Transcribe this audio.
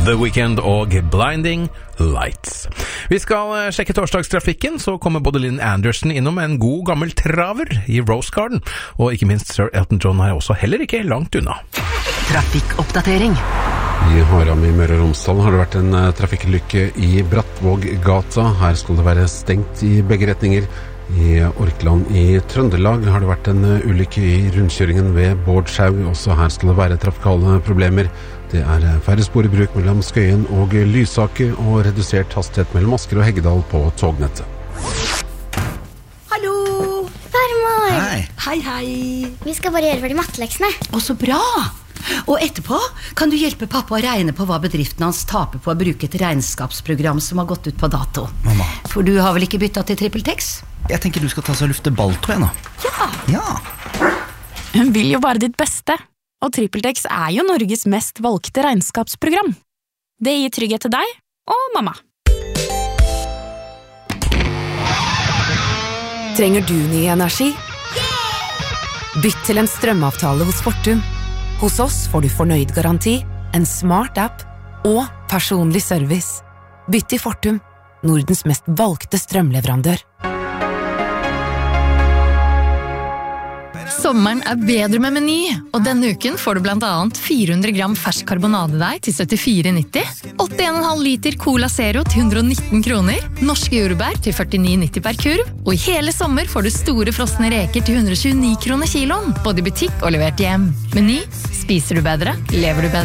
The Weeknd og Blinding Lights. Vi skal sjekke torsdagstrafikken, så kommer både Lynn Anderson innom en god gammel traver i Rose Garden, og ikke minst Sir Elton John er også heller ikke langt unna. Trafikkoppdatering. I Haram i Møre og Romsdal har det vært en trafikkulykke i Brattvåggata. Her skal det være stengt i begge retninger. I Orkland i Trøndelag har det vært en ulykke i rundkjøringen ved Bårdshaug. Også her skal det være trafikale problemer. Det er færre spor i bruk mellom Skøyen og Lysaker og redusert hastighet mellom Asker og Heggedal på tognettet. Hallo! Farmor! Hei! Hei, hei! Vi skal bare gjøre ferdig matteleksene. Å, så bra! Og etterpå kan du hjelpe pappa å regne på hva bedriften hans taper på å bruke et regnskapsprogram som har gått ut på dato. Mamma. For du har vel ikke byttet til TrippelTex? Jeg tenker du skal ta seg og lufte ball, tror jeg nå. Ja. Hun vil jo bare ditt beste. Og TrippelTex er jo Norges mest valgte regnskapsprogram. Det gir trygghet til deg og mamma. Trenger du ny energi? Bytt til en strømavtale hos Fortum. Hos oss får du fornøyd garanti, en smart app og personlig service. Bytt til Fortum, Nordens mest valgte strømleverandør. Sommeren er bedre med Meny, og denne uken får du blant annet 400 gram fersk karbonadedeig til 74,90, 81,5 liter Cola Zero til 119 kroner, norske jordbær til 49,90 per kurv, og i hele sommer får du store frosne reker til 129 kroner kiloen, både i butikk og levert hjem. Meny, spiser du bedre, lever du bedre.